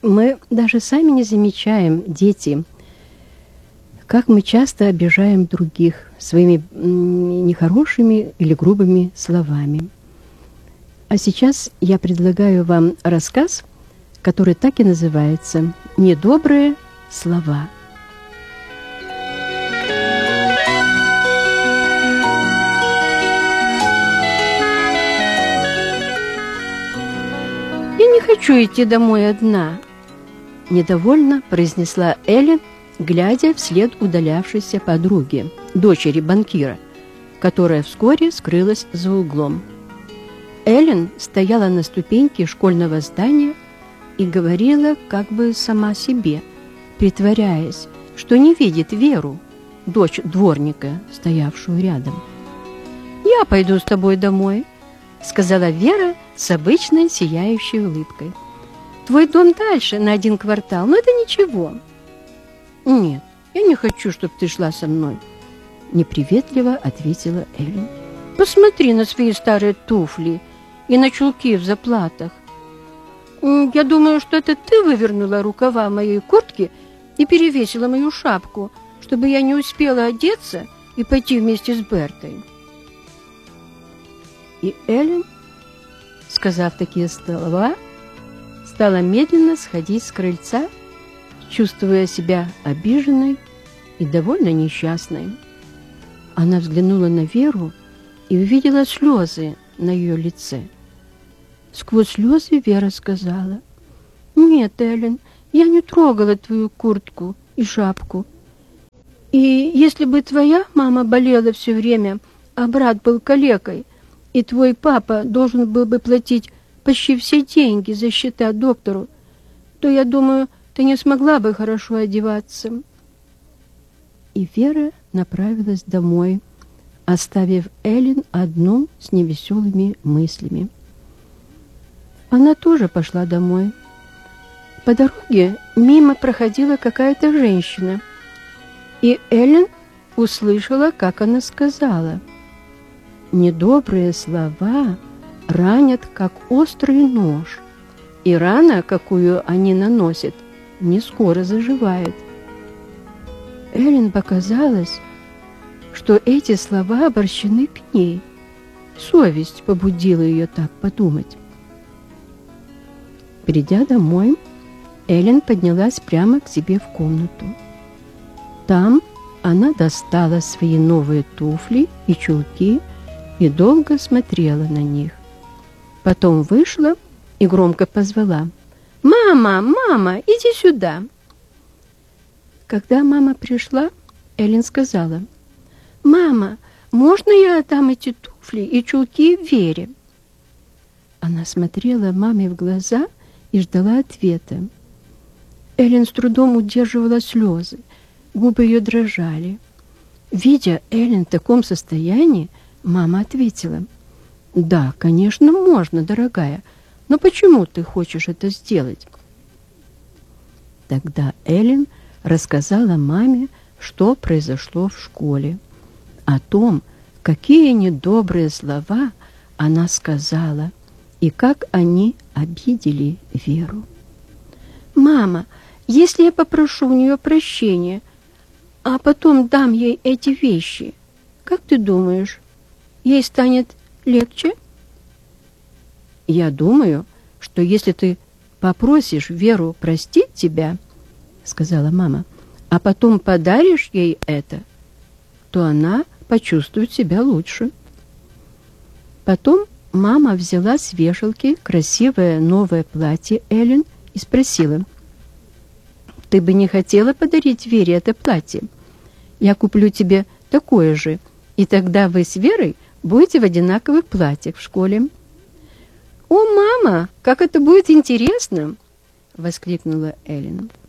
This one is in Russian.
Мы даже сами не замечаем, дети, как мы часто обижаем других своими нехорошими или грубыми словами. А сейчас я предлагаю вам рассказ, который так и называется «Недобрые слова». «Я не хочу идти домой одна», — недовольно произнесла Эллен, глядя вслед удалявшейся подруге, дочери банкира, которая вскоре скрылась за углом. Эллен стояла на ступеньке школьного здания и говорила как бы сама себе, притворяясь, что не видит Веру, дочь дворника, стоявшую рядом. «Я пойду с тобой домой», — сказала Вера с обычной сияющей улыбкой. «Твой дом дальше, на 1 квартал, но это ничего». «Нет, я не хочу, чтобы ты шла со мной», — неприветливо ответила Эллен. «Посмотри на свои старые туфли и на чулки в заплатах. Я думаю, что это ты вывернула рукава моей куртки и перевесила мою шапку, чтобы я не успела одеться и пойти вместе с Бертой». И Эллен, сказав такие слова, стала медленно сходить с крыльца, чувствуя себя обиженной и довольно несчастной. Она взглянула на Веру и увидела слезы на ее лице. Сквозь слезы Вера сказала: «Нет, Эллен, я не трогала твою куртку и шапку. И если бы твоя мама болела все время, а брат был калекой, и твой папа должен был бы платить почти все деньги за счета доктору, то, я думаю, ты не смогла бы хорошо одеваться». И Вера направилась домой, оставив Эллен одну с невеселыми мыслями. Она тоже пошла домой. По дороге мимо проходила какая-то женщина, и Эллен услышала, как она сказала: «Недобрые слова ранят, как острый нож, и рана, какую они наносят, не скоро заживает». Эллен показалось, что эти слова обращены к ней. Совесть побудила ее так подумать. Придя домой, Эллен поднялась прямо к себе в комнату. Там она достала свои новые туфли и чулки и долго смотрела на них. Потом вышла и громко позвала: «Мама, мама, иди сюда!» Когда мама пришла, Эллен сказала: «Мама, можно я отдам эти туфли и чулки Вере?» Она смотрела маме в глаза и ждала ответа. Эллен с трудом удерживала слезы, губы ее дрожали. Видя Эллен в таком состоянии, мама ответила: «Да, конечно, можно, дорогая, но почему ты хочешь это сделать?» Тогда Эллен рассказала маме, что произошло в школе, о том, какие недобрые слова она сказала и как они обидели Веру. «Мама, если я попрошу у нее прощения, а потом дам ей эти вещи, как ты думаешь, ей станет легче?» «Я думаю, что если ты попросишь Веру простить тебя, — сказала мама, — а потом подаришь ей это, то она почувствует себя лучше». Потом мама взяла с вешалки красивое новое платье Эллен и спросила: «Ты бы не хотела подарить Вере это платье? Я куплю тебе такое же, и тогда вы с Верой будете в одинаковых платьях в школе». «О, мама, как это будет интересно!» — воскликнула Эллен.